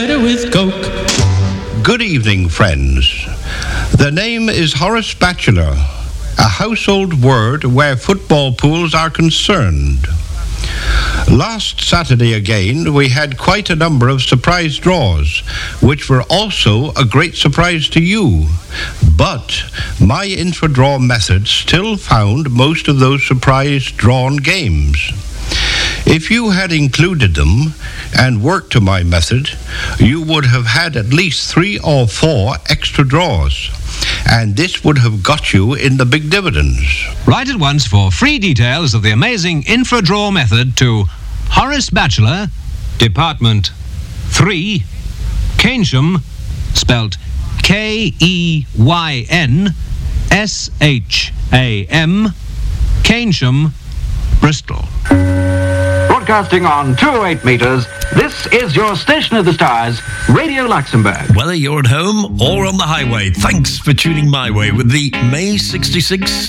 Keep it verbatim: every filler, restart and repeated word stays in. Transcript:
With Coke. Good evening, friends. The name is Horace Batchelor, a household word where football pools are concerned. Last Saturday again, we had quite a number of surprise draws, which were also a great surprise to you. But my intra-draw method still found most of those surprise drawn games. If you had included them and worked to my method, you would have had at least three or four extra draws, and this would have got you in the big dividends. Write at once for free details of the amazing infra-draw method to Horace Batchelor, Department three, Keynsham, spelt K E Y N S H A M, Keynsham, Bristol. Broadcasting on two oh eight metres, this is your Station of the Stars, Radio Luxembourg. Whether you're at home or on the highway, thanks for tuning my way with the May sixty-six